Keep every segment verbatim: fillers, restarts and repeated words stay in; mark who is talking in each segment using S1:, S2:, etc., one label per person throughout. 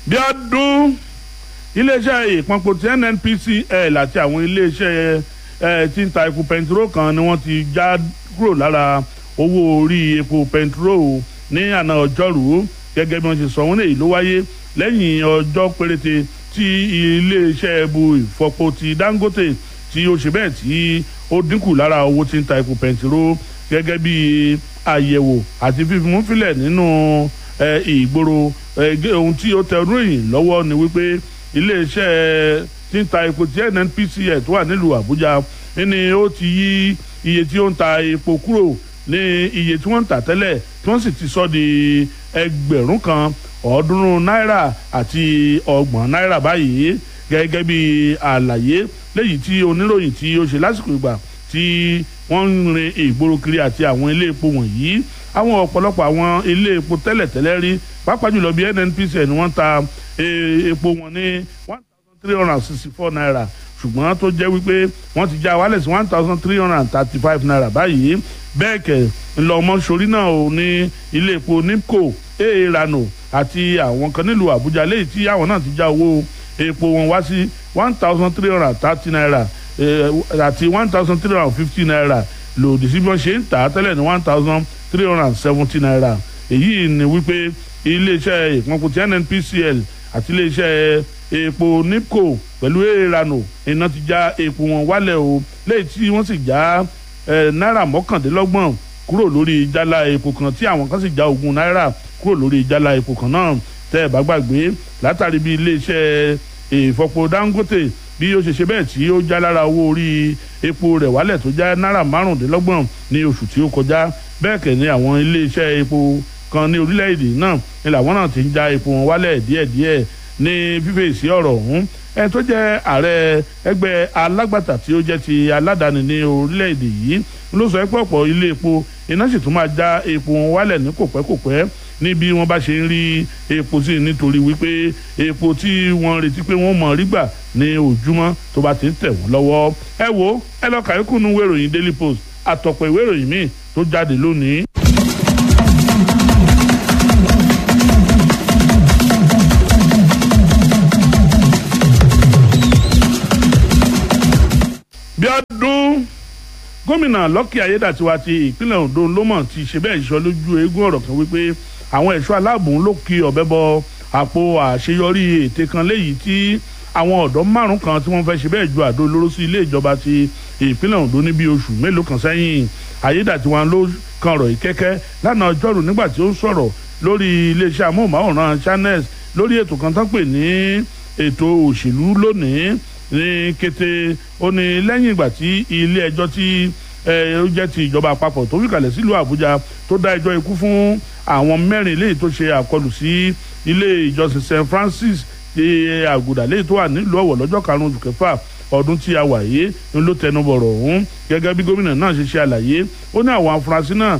S1: bí ọdún iléeṣẹ́ ìpọnpọ̀ ti N N P C L àti àwọn iléeṣẹ́ tí ń ta epo pẹntiró kan ni wọ́n ti já kúrò lára owó orí epo pẹntiró ní àná ọjọ́rú gẹ́gẹ́ bí wọ́n ṣe sọ wọ́n èyí ló wáyé lẹ́yìn ọjọ́ péréte tí iléeṣẹ́ ebu ìfọpo ti Dangote tí ó ṣe bẹ́ẹ̀ tí ó dínkù lára owó tí ń ta epo pẹntiró gẹ́gẹ́ bí àyẹ̀wò àti fífimúfilẹ̀ nínú ìgboro ohun tí ó tẹnu ìyìn lọ́wọ́ ni wípé iléeṣẹ́ tí ń ta epo ti N N P C L tó wà nílùú Àbújá ní ó ti yí iye tí ó ń ta epo kúrò ní iye tí wọ́n ń tà tẹ́lẹ̀ tí wọ́n sì ti sọ di ẹgbẹ̀rún kan ọ̀ọ́dúnrún náírà àti ọgbọ̀n náírà báyìí gẹ́gẹ́ bí àlàyé léyìí tí oníròyìn tí ó ṣe lásìkò ìgbà tí wọ́n ń rin ìgboro kiri àti àwọn ilé epo wọ̀nyí àwọn ọ̀pọ̀lọpọ̀ àwọn ilé epo tẹ́lẹ̀tẹ́lẹ̀ rí pàápàá jùlọ bí N N P C L ni wọ́n ta epo wọn ní one thousand three hundred and sixty four naira ṣùgbọ́n tó jẹ́ wípé wọ́n ti já wálẹ̀ sí one thousand three hundred and thirty five naira báyìí bẹ́ẹ̀ kẹ̀ ńlọmọ sórí náà ò ní ilé epo NIPCO Erano àti àwọn kan nílùú Àbújá léyìí tí àwọn náà ti já owó epo wọn wá sí one thousand three hundred and thirty naira àti one thousand three hundred and fifty naira lòdì sí bí wọ́n ṣe ń tà á tẹ́lẹ̀ ní one thousand three hundred and seventy naira èyí ni wípé iléeṣẹ́ ìpọnpọ̀ ti N N P C L àti iléeṣẹ́ epo NIPCO pẹ̀lú Erano iná ti já epo wọn wálẹ̀ o léyìí tí wọ́n sì já náírà mọ́kàndínlọ́gbọ̀n kúrò lórí jálá epo kan tí àwọn kan sì já ogún náírà kúrò lórí jálá epo kan náà tẹ́ ẹ̀ bá gbàgbé látàrí bí iléeṣẹ́ ìfọpo Dangote bí ó ṣe ṣe bẹ́ẹ̀ tí ó já lára owó orí epo rẹ̀ wálẹ̀ tó já náírà márùndínlọ́gbọ̀n ní oṣù tí ó kọjá bẹ́ẹ̀ kẹ̀ ní àwọn iléeṣẹ́ epo kan ní orílẹ̀-èdè náà ni làwọn náà ti ń já epo wọn wálẹ̀ díẹ̀díẹ̀ ní fífèsì ọ̀rọ̀ ọ̀hún ẹ tó jẹ́ ààrẹ ẹgbẹ́ alágbàtà tí ó jẹ́ ti aládàáni ní orílẹ̀-èdè yìí ló sọ pé ọ̀pọ̀ ilé epo iná sì tún máa já epo wọn wálẹ̀ ní kòpẹ́kòpẹ́ ní bí wọ́n bá ṣe ń rí epo sí nítorí wípé epo tí wọ́n retí pé wọ́n mọ̀ rí gbà ní ojúmọ́ tó bá ti ń tẹ̀ wọ́n lọ́wọ́ ẹ wo ẹ lọ kàyékù nu ìwé ìròyìn Daily Post àtọ̀pọ̀ ìwé ìròyìn míì tó jáde lónìí. Bíọ́dún gómìnà Lucky Ayédàtiwa ti ìpínlẹ̀ Ondo ló mọ̀ ti ṣe bẹ́ẹ̀ sọ lójú eégún ọ̀rọ̀ kan wípé àwọn ẹ̀ṣọ́ aláàbò ló kí ọ̀bẹ bọ àpò àṣeyọrí ète kan léyìí tí àwọn ọ̀dọ́ márùn kan tí wọ́n fẹ́ ṣe bẹ́ẹ̀ ju àdó olóró sí ilé ìjọba ti ìpínlẹ̀ Ondo ní bí oṣù mélòó kan sẹ́yìn Ayédàtiwa ló kan ọ̀rọ̀ ìkẹ́kẹ́ lánàá ọjọ́rú nígbà tí ó ń sọ̀rọ̀ lórí iléeṣẹ́ amóhùnmáwòrán Channels lórí ètò kan tán pè ní ètò òṣèlú lónìí ní kété ó ní lẹ́yìn ìgbà tí ilé ẹjọ́ tí ó jẹ́ ti ìjọba àpapọ̀ tó wíkàlẹ̀ sílùú Àbújá tó dá ẹjọ́ ikú fún àwọn mẹ́rin léyìí tó ṣe àkọlù sí ilé ìjọsìn Saint Francis ti Àgùdà léyìí tó wà nílùú Ọ̀wọ̀ lọ́jọ́ karùn-ún oṣù kẹfà ọdún tí a wà yìí ni ló tẹnu bọ̀rọ̀ ọ̀hún gẹ́gẹ́ bí gómìnà náà ṣe ṣe àlàyé ó ní àwọn afurasí náà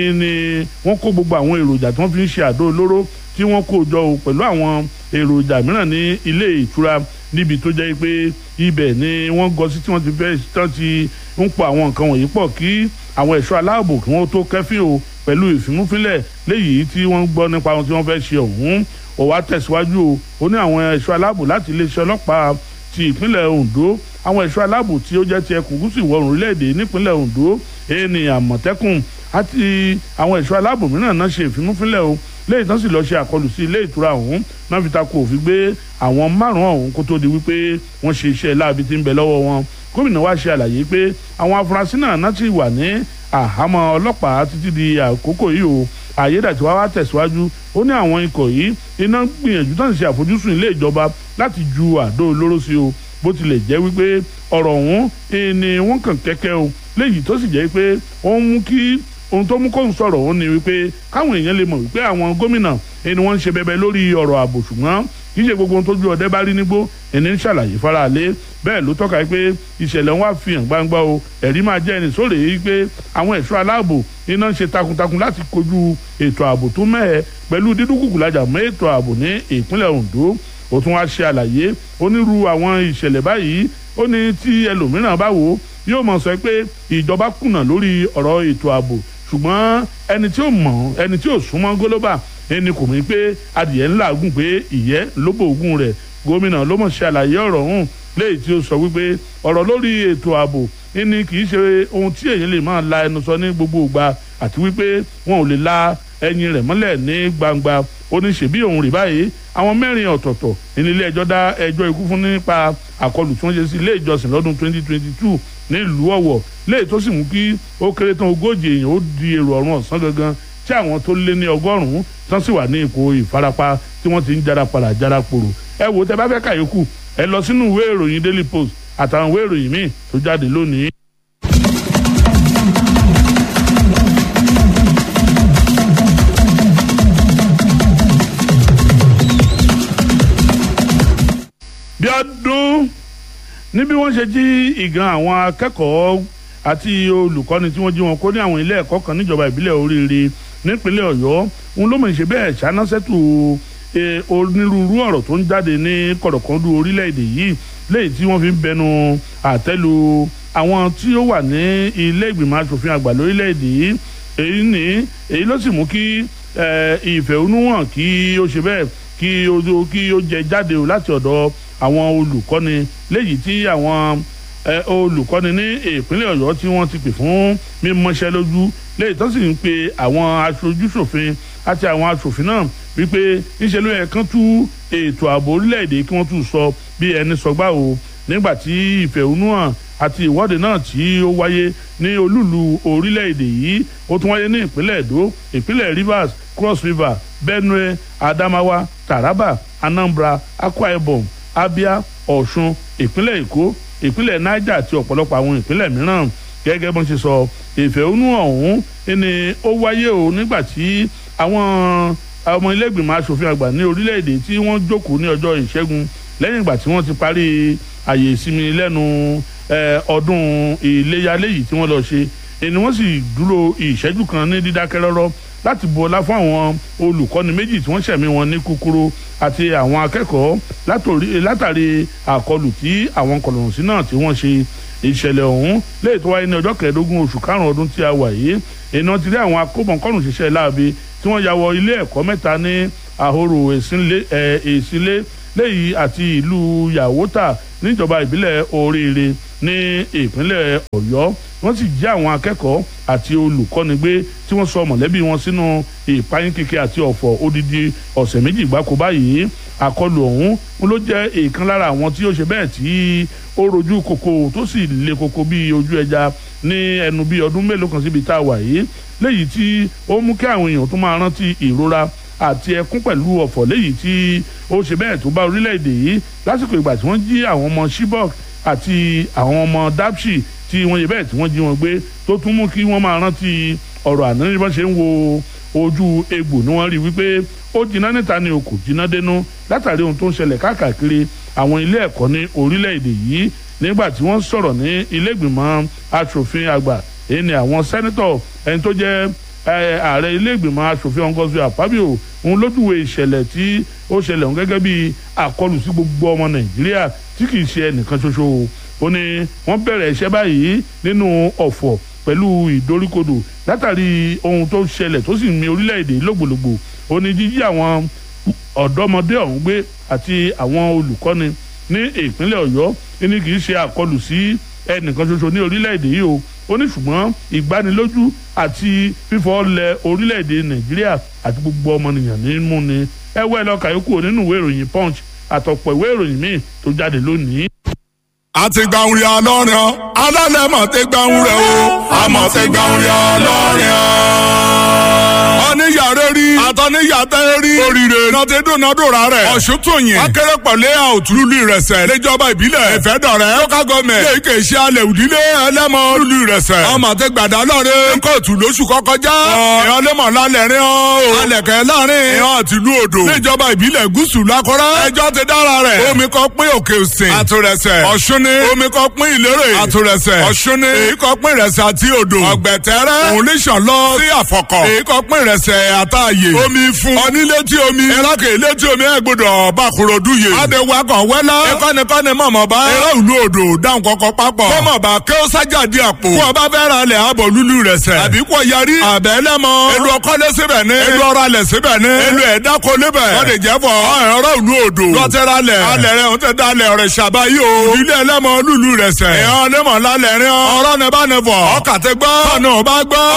S1: ni wọ́n kó gbogbo àwọn èròjà tí wọ́n fi ń ṣe àdó olóró tí wọ́n kó jọ pẹ̀lú àwọn èròjà mìíràn ní ilé ìtura níbi tó jẹ́ pé ibẹ̀ ni wọ́n gọ sí tí wọ́n ti fẹ́ tán ti ń pọ̀ àwọn nǹkan wọ̀nyí pọ̀ kí àwọn ẹ̀ṣọ́ aláàbò kí wọ́n tó kẹ́fín o pẹ̀lú ìfimúfínlẹ̀ léyìí tí wọ́n gbọ́ nípa ohun tí wọ́n fẹ́ ṣe ọ̀hún ó wá tẹ̀síwájú o ó ní àwọn ẹ̀ṣọ́ aláàbò láti iléeṣẹ́ ọlọ́pàá ti ìpínlẹ̀ Ondo àwọn ẹ̀ṣọ́ aláàbò tí ó jẹ́ ti ẹkùn gúúsù ìwọ̀ oòrùn orílẹ̀-èdè nípínlẹ̀ Ondo ẹni Àmọ̀tẹ́kùn àti àwọn ẹ̀ṣọ́ aláàbò mìíràn náà ṣe ìfimúfínlẹ̀ o lẹ́yìn tán sì lọ ṣe àkọlù sí ilé ìtura ọ̀hún náà fi takò òfin gbé àwọn márùn-ún ọ̀hún kó tó di wípé wọ́n ṣe iṣẹ́ láabi tí ń bẹ lọ́wọ́ wọn gómìnà wa ṣe àlàyé pé àwọn afurasí náà náà ti wà ní àhámọ́ ọlọ́pàá títí di àkókò yìí o Ayédàtiwa wá tẹ̀síwájú ó ní àwọn ikọ̀ yìí iná gbìyànjú tán ṣe àfojúsùn ilé ìjọba láti ju àdó olóró sí o bó tilẹ̀ jẹ́ wípé ọ̀rọ̀ ọ̀hún ni wọ́n kàn kẹ́kẹ́ o léyìí tó sì jẹ́ pé ó ń mú kí ohun tó mú kóun sọ̀rọ̀ òun ni wípé káwọn èèyàn lè mọ̀ wípé àwọn gómìnà ẹni wọ́n ń ṣe bẹbẹ lórí ọ̀rọ̀ ààbò ṣùgbọ́n kì í ṣe gbogbo ohun tójú ọdẹ bá rí nígbó ẹni ń ṣàlàyé faraálé bẹ́ẹ̀ ló tọ́ka pé ìṣẹ̀lẹ̀ wọn á fi hàn gbangba o ẹ̀rí máa jẹ́ ẹni sóòrè yìí pé àwọn ẹ̀ṣọ́ aláàbò iná ń ṣe takuntakun láti kojú ètò ààbò tó mẹ́ẹ̀ pẹ̀lú dídúnkùkù lájà mọ́ ètò ààbò ní ìpínlẹ̀ Ondo ó tún wá ṣe àlàyé onírú àwọn ìṣẹ̀lẹ̀ báyìí ó ní tí ẹlòmíràn bá wò yóò mọ̀ sọ pé ìjọba kùnà lórí ọ̀rọ̀ ètò ààbò ṣùgbọ́n ẹni tí ó mọ̀ ẹni tí ó súnmọ́ gólóbà ẹni kò mí pé adìyẹ ńlá gùn pé ìyẹ́ lóbò ògùn rẹ̀ gómìnà ló mọ̀ ṣe àlàyé ọ̀rọ̀ ọ̀hún léyìí tí ó sọ wípé ọ̀rọ̀ lórí ètò ààbò ní kì í ṣe ohun tí èyí lè máa la ẹnu sọ ní gbogbo ìgbà àti wípé wọn ò lè la ẹyin rẹ̀ mọ́lẹ̀ ní gbangba ó ní ṣèbí òun rè báyìí àwọn mẹ́rin ọ̀tọ̀ọ̀tọ̀ ní ilé ẹjọ́ dá ẹjọ́ ikú fún nípa àkọlù tí wọ́n ṣe sí ilé ìjọsìn lọ́dún twenty twenty two nílùú Ọ̀wọ̀ léyìí tó sì mú kí ó kéré tán ogójì èèyàn ó di èrò ọ̀run ọ̀sán gangan tí àwọn tó lé ní ọgọ́rùn-ún tán sì wà ní ipò ìfarapa tí wọ́n ti ń jára padà jára pòrò ẹ wò tẹ bá fẹ́ kàyókù ẹ lọ sínú ìwé ìròyìn Daily Post àtàwọn ìwé ìròyìn míì tó jáde lónìí. bí ọdún ní bí wọ́n ṣe jí ìgan àwọn akẹ́kọ̀ọ́ àti olùkọ́ni tí wọ́n jí wọn kó ní àwọn ilé ẹ̀kọ́ kan níjọba ìbílẹ̀ Oríire nípínlẹ̀ Ọ̀yọ́ òun ló mọ̀ ṣe bẹ́ẹ̀ ṣáná sẹ́tù onírúurú ọ̀rọ̀ tó ń jáde ní kọ̀dọ̀kọ́ndú orílẹ̀-èdè yìí léyìí tí wọ́n fi ń bẹnu àtẹ́lu àwọn tí ó wà ní ilé ìgbìmọ̀ asòfin àgbà lórílẹ̀-èdè yìí èyí ní èyí ló sì mú kí ìfẹ̀hónúhàn kí ó ṣe bẹ́ẹ̀ kí ó kí ó jẹ jáde láti ọ̀dọ̀ àwọn olùkọ́ni léyìí tí àwọn olùkọ́ni ní ìpínlẹ̀ Ọ̀yọ́ tí wọ́n ti pè fún mímọ́ṣẹ́ lójú léyìí tó sì ń pe àwọn aṣojúṣòfin àti àwọn aṣòfin náà wípé níṣẹ́ ló yẹ kán tú ètò ààbò orílẹ̀-èdè kí wọ́n tún sọ bí ẹni sọgbà o nígbà tí ìfẹ̀hónúhàn àti ìwọ́de náà tí ó wáyé ní olúùlú orílẹ̀-èdè yìí ó tún wáyé ní ìpínlẹ̀ Èdó ìpínlẹ̀ Rivers Cross River Benue Adamawa Taraba Anambra Akwa Ibom Abia Ọ̀ṣun ìpínlẹ̀ Èkó ìpínlẹ̀ Niger àti ọ̀pọ̀lọpọ̀ àwọn ìpínlẹ̀ mìíràn gẹ́gẹ́ bọ́n ṣe sọ ìfẹ̀hónúhàn ọ̀hún ni ó wáyé o nígbà tí àwọn ọmọ ilé ìgbìmọ̀ asòfin àgbà ní orílẹ̀-èdè tí wọ́n jókòó ní ọjọ́ ìṣẹ́gun lẹ́yìn ìgbà tí wọ́n ti parí àyè ìsinmi lẹ́nu ọdún iléyá léyìí tí wọ́n lọ ṣe ni wọ́n sì dúró ìṣẹ́jú kan ní dídákẹ́ rọ́rọ́ láti bu ọlá fún àwọn olùkọ́ni méjì tí wọ́n ṣẹ̀mí wọn ní kúkúrú àti àwọn akẹ́kọ̀ọ́ látàrí àkọlù tí àwọn kọlọ̀rùnsí náà tí wọ́n ṣe ìṣẹ̀lẹ̀ ọ̀hún léyìí tó wáyé ní ọjọ́ kẹẹ̀ẹ́dógún oṣù karùn-ún ọdún tí a wà yìí iná ti rí àwọn akóbọ̀nkọ́rùn ṣiṣẹ́ láabi tí wọ́n ya wọ ilé ẹ̀kọ́ mẹ́ta ní Àhórò Èsìlé léyìí àti ìlú Yàwótà níjọba ìbílẹ̀ Oríire ní ìpínlẹ̀ Ọ̀yọ́ wọ́n sì jí àwọn akẹ́kọ̀ọ́ àti olùkọ́ni gbé tí wọ́n sọ mọ̀lẹ́bí wọn sínú ìpayín kékeré àti ọ̀fọ̀ odidi ọ̀sẹ̀ méjì gbáko báyìí àkọlù ọ̀hún wọn ló jẹ́ èèkan lára àwọn tí ó ṣe bẹ́ẹ̀ tí ó rojú kòkò tó sì le koko bí ojú ẹja ní ẹnu bí ọdún mélòó kan síbi tá a wà yìí léyìí tí ó mú kí àwọn èèyàn tó máa rántí ìrora àti ẹkún pẹ̀lú ọ̀fọ̀ léyìí tí ó ṣe bẹ́ẹ̀ tó bá orílẹ̀-èdè yìí lásìkò ìgbà tí wọ́n jí àwọn ọmọ Chibok àti àwọn ọmọ Dapchi tí wọ́n yẹ bẹ́ẹ̀ tí wọ́n jí wọn gbé tó tún mú kí wọ́n máa rántí ọ̀rọ̀ àná ní bọ́n ṣe ń wo ojú egbò ni wọ́n rí wípé ó jiná níta ni o kò jiná dénú látàrí ohun tó ń ṣẹlẹ̀ káàkiri àwọn ilé ẹ̀kọ́ ní orílẹ̀-èdè yìí nígbà tí wọ́n sọ̀rọ̀ ní ilé ìgbìmọ̀ asòfin àgbà èyí ni àwọn sẹ́nitọ̀ ẹni tó jẹ́ ààrẹ ilé ìgbìmọ̀ asòfin Ngozi Akpabio òun lójúwe ìṣẹ̀lẹ̀ tí ó ṣẹlẹ̀ òun gẹ́gẹ́ bí àkọlù sí gbogbo ọmọ Nàìjíríà tí kì í ṣe ẹnìkan ṣoṣo ó ní wọ́n bẹ̀rẹ̀ iṣẹ́ báyìí nínú ọ̀fọ̀ pẹ̀lú ìdoríkodò látàrí ohun tó ṣẹlẹ̀ tó sì mì orílẹ̀-èdè lògbòlògbò ó ní jíjí àwọn ọ̀dọ́mọdé ọ̀hún gbé àti àwọn olùkọ́ni ní ìpínlẹ̀ Ọ̀yọ́ ní kì í ṣe àkọlù sí ẹnìkan ṣoṣo ní orílẹ̀-èdè yìí o ó ní ṣùgbọ́n ìgbanilójú àti fífọ́ lẹ orílẹ̀-èdè Nàìjíríà àti gbogbo ọmọnìyàn ní mú ni ẹ wẹ́ lọ kàyókù nínú ìwé ìròyìn Punch àtọ̀pọ̀ ìwé ìròyìn míì tó jáde lónìí.
S2: àti gbàùn rí ọlọ́rin ọ́ alálẹ̀ mọ̀ tẹ́ gbàùn rẹ̀ o àmọ̀ tẹ́ gbàùn rí ọlọ́rin ọ́. oníyàrá rí àtọ́níyàtẹ́ rí oríire nàti dúnadúrà rẹ̀ ọ̀ṣun tóyìn akérèpọ̀lẹ́ àòtúlù ìrẹsẹ̀ níjọba ìbílẹ̀ ìfẹ́dọ̀rẹ́ local government kéèké iṣẹ́ alẹ̀ òdílé ẹlẹ́mọ̀ lùlù ìrẹsẹ̀ ọmọ àti gbàdá lọ́rin kóòtù lóṣù kọkọjá ìhàn lẹ́mọ̀ lálẹ́ rí ọ́ alẹ̀kẹ́ láàrin ìhàn àtìlú odò níjọba ìbílẹ̀ gúúsù lákọ́rẹ́ ẹjọ́ ti dára rẹ̀ omi kan pín òkè òsìn àtúrẹsẹ̀ ọ̀ṣun ni omi kan pín ìlérè àtúrẹsẹ̀ ọ̀ṣun ni èyí kan pín ìrẹsẹ̀ àti odò ọ̀gbẹ̀tẹ̀rẹ̀ òun lè ṣàn lọ sí àfọ̀kọ̀ èyí kan pín ìrẹsẹ̀ rẹsẹ̀ àtàyè. omi fún. ọní létí omi. ẹ̀rọ̀kẹ̀ létí omi ẹ̀ gbọ́dọ̀ bá kúròdú yè. adéwà kan wẹ́lá. ẹ̀kọ́nikọ́ni mọ̀mọ́ bá. ẹ̀rọ ìlú odò dáhùn kọ́kọ́ papọ̀. kọ́mọ̀ bá kí ó sájà di àpò. kó o bá fẹ́ ra lẹ̀ àbọ̀ lúlú rẹ̀ sẹ̀. àbí kò yarí. àbẹ̀lẹ́mọ. elu ọkọ́lé síbẹ̀ ní. elu ọ̀rọ̀ alẹ̀ síbẹ̀ ní. elu ẹ̀dá kò lébẹ̀. wọ́n ti jẹ́ fọ ẹ̀rọ ìlú odò. lọ́tẹ̀rẹ̀ alẹ̀. alẹ̀ rẹ̀ ń tẹ́ da alẹ̀ rẹ̀ ṣàbáyé o. ilé ẹlẹ́mọ lúlú rẹ̀ sẹ̀. ẹ̀hán onímọ̀ lálẹ́ rẹ̀ ọ̀rọ̀ ní bá ní fọ̀. ọkà ti gbọ́. ọ̀nà ò bá gbọ́.